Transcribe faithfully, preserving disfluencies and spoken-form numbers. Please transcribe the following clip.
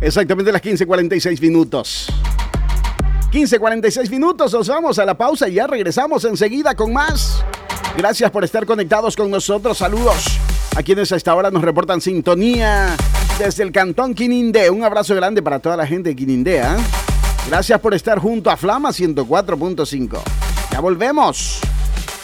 Exactamente las quince cuarenta y seis minutos. quince cuarenta y seis minutos, nos vamos a la pausa y ya regresamos enseguida con más. Gracias por estar conectados con nosotros. Saludos a quienes a esta hora nos reportan sintonía desde el Cantón Quinindé. Un abrazo grande para toda la gente de Quinindé, ¿eh? Gracias por estar junto a Flama ciento cuatro punto cinco. Ya volvemos.